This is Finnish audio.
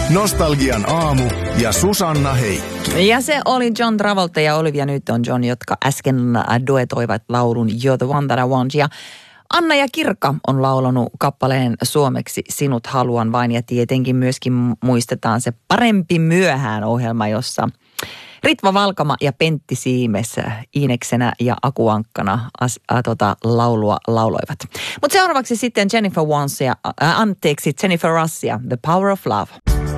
Nostalgian aamu ja Susanna Heikki. Ja se oli John Travolta ja Olivia Newton-John, jotka äsken duetoivat laulun You're the one that I want. Ja Anna ja Kirka on laulanut kappaleen suomeksi Sinut haluan vain, ja tietenkin myöskin muistetaan se Parempi myöhään -ohjelma, jossa Ritva Valkama ja Pentti Siimes Iineksenä ja Akuankkana laulua lauloivat. Mutta seuraavaksi sitten Jennifer Russia, The Power of Love.